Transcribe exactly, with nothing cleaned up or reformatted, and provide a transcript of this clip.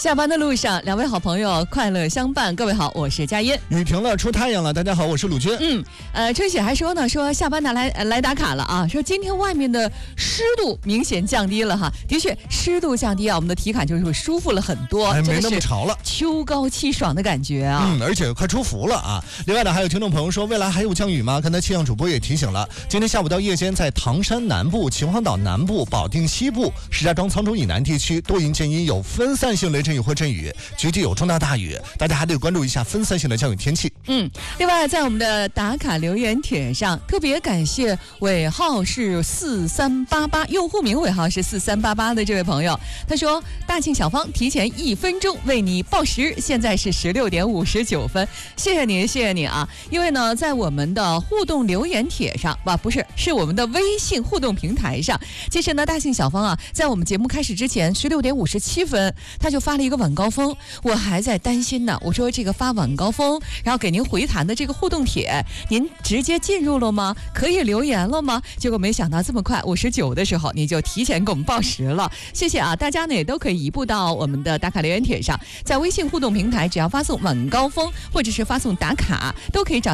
下班的路上，两位好朋友快乐相伴。各位好，我是佳音。 雨停了，出太阳了。大家好，我是鲁军。 嗯，呃，春雪还说呢，说下班拿来、呃、来打卡了啊，说今天外面的湿度明显降低了哈。的确，湿度降低啊，我们的体感就是舒服了很多， 哎，没那么潮了， 秋高气爽的感觉啊。 嗯，而且快出伏了啊。另外呢，还有听众朋友说，未来还有降雨吗？刚才气象主播也提醒了，今天下午到夜间，在唐山南部、秦皇岛南部、保定西部、石家庄沧州以南地区多云见阴，有分散性雷阵雨或阵雨，局地有重大大雨，大家还得关注一下分散性的降雨天气。 嗯，另外在我们的打卡留言帖上，特别感谢尾号是四三八八，用户名尾号是四三八八的这位朋友，他说大庆小方提前一分钟为你报时，现在是十六点五十九分，谢谢你，谢谢你啊！因为呢，在我们的互动留言帖上，不，不是，是我们的微信互动平台上，其实呢，大庆小方啊，在我们节目开始之前，十六点五十七分，他就发了一个晚高峰，我还在担心呢，我说这个发晚高峰，然后给您回弹的这个互动帖，您直接进入了吗？可以留言了吗？结果没想到这么快，五十九的时候你就提前给我们报时了，谢谢啊！大家呢也都可以移步到我们的打卡留言帖上，在微信互动平台，只要发送晚高峰或者是发送打卡，都可以找